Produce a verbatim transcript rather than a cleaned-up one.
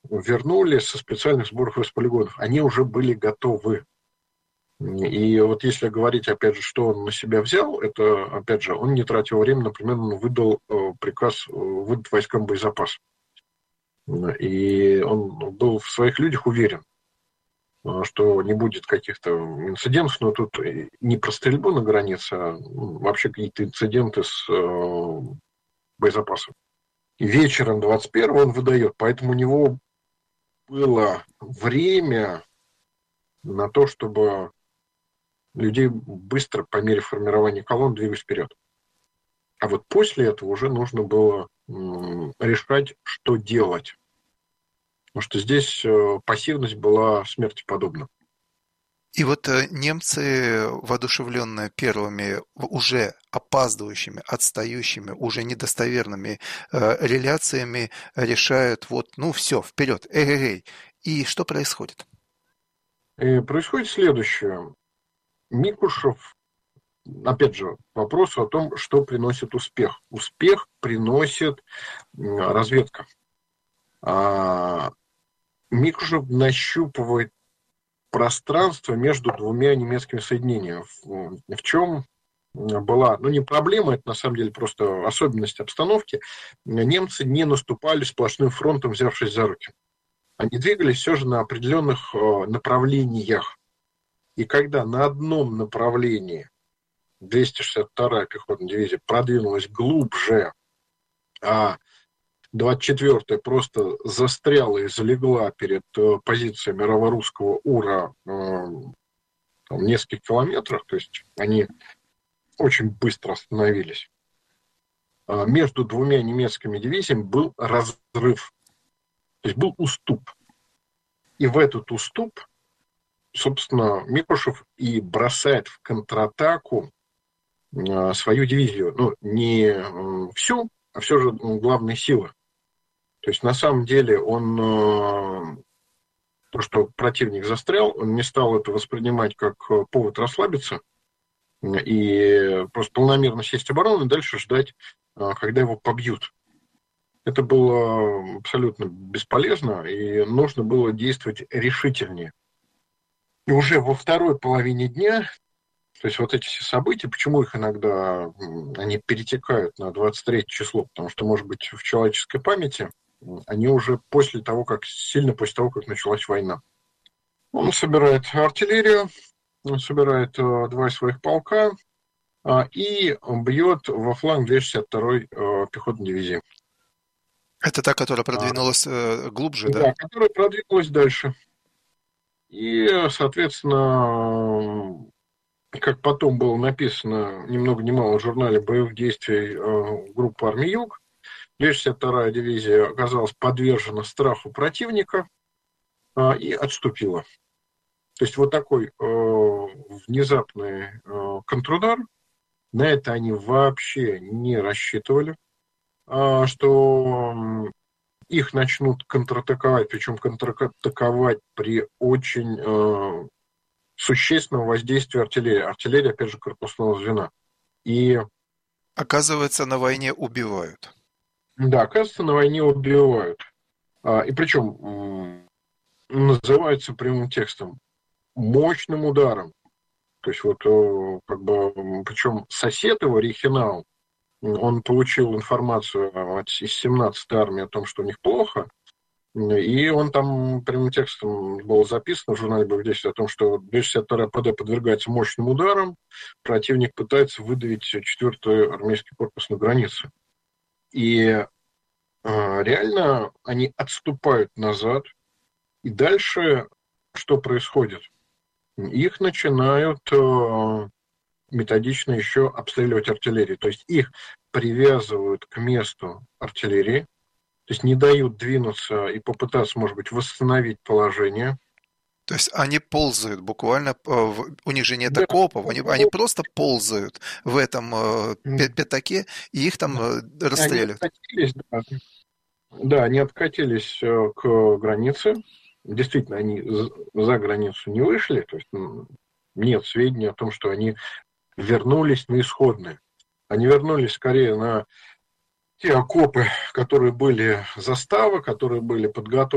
вернули со специальных сборов из полигонов. Они уже были готовы. И вот если говорить, опять же, что он на себя взял, это, опять же, он не тратил время, например, он выдал приказ выдать войскам боезапас. И он был в своих людях уверен, что не будет каких-то инцидентов, но тут не про стрельбу на границе, а вообще какие-то инциденты с боезапасом. И вечером двадцать первого он выдает, поэтому у него было время на то, чтобы людей быстро по мере формирования колонн двигать вперед. А вот после этого уже нужно было решать, что делать. Потому что здесь пассивность была смерти подобна. И вот немцы, воодушевленные первыми уже опаздывающими, отстающими, уже недостоверными э, реляциями, решают вот, ну все, вперед, эй-эй-эй. И что происходит? И происходит следующее. Микушев, опять же, вопрос о том, что приносит успех. Успех приносит разведка. А Микушев нащупывает пространство между двумя немецкими соединениями. В чем была, ну не проблема, это на самом деле просто особенность обстановки. Немцы не наступали сплошным фронтом, взявшись за руки. Они двигались все же на определенных направлениях. И когда на одном направлении двести шестьдесят вторая пехотная дивизия продвинулась глубже, а двадцать четвёртая просто застряла и залегла перед позициями Раворусского УРА в нескольких километрах, то есть они очень быстро остановились. Между двумя немецкими дивизиями был разрыв, то есть был уступ. И в этот уступ, собственно, Микушев и бросает в контратаку свою дивизию. Ну, не всю, а все же главные силы. То есть, на самом деле, он, то, что противник застрял, он не стал это воспринимать как повод расслабиться и просто полномерно сесть в оборону и дальше ждать, когда его побьют. Это было абсолютно бесполезно, и нужно было действовать решительнее. И уже во второй половине дня, то есть вот эти все события, почему их иногда они перетекают на двадцать третье число, потому что, может быть, в человеческой памяти они уже после того, как сильно после того, как началась война. Он собирает артиллерию, он собирает два своих полка и бьет во фланг двести шестьдесят второй пехотной дивизии. Это та, которая продвинулась а, глубже, да? Да, которая продвинулась дальше. И, соответственно, как потом было написано ни много ни мало в журнале боевых действий группы армии Юг, двести шестьдесят вторая дивизия оказалась подвержена страху противника и отступила. То есть вот такой э, внезапный э, контрудар, на это они вообще не рассчитывали, э, что их начнут контратаковать, причем контратаковать при очень э, существенном воздействии артиллерии. Артиллерия, опять же, корпусного звена. И, оказывается, на войне убивают. Да, оказывается, на войне убивают. А, и причем м, называется прямым текстом мощным ударом. То есть вот как бы, причем сосед его, Рейхенау, он получил информацию из семнадцатой армии о том, что у них плохо, и он там прямым текстом было записано в журнале боевых действий о том, что двести шестьдесят вторая ПД подвергается мощным ударам, противник пытается выдавить четвёртый армейский корпус на границу. И э, реально они отступают назад, и дальше что происходит? Их начинают э, методично еще обстреливать артиллерией. То есть их привязывают к месту артиллерии, то есть не дают двинуться и попытаться, может быть, восстановить положение. То есть они ползают буквально, у них же нет Да. окопов, они, они просто ползают в этом э, пятаке, и их там э, расстреливают. Они откатились, да. да, они откатились к границе. Действительно, они за границу не вышли, то есть нет сведений о том, что они вернулись на исходные. Они вернулись скорее на те окопы, которые были заставы, которые были подготовлены